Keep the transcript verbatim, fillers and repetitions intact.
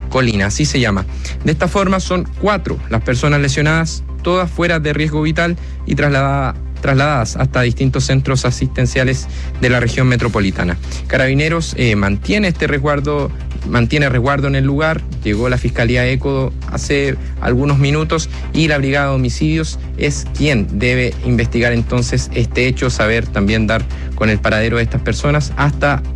Colina, así se llama. De esta forma son cuatro las personas lesionadas, todas fuera de riesgo vital y trasladadas trasladadas hasta distintos centros asistenciales de la región metropolitana. Carabineros eh, mantiene este resguardo, mantiene resguardo en el lugar. Llegó la Fiscalía ECO hace algunos minutos y la Brigada de Homicidios es quien debe investigar entonces este hecho, saber también dar con el paradero de estas personas hasta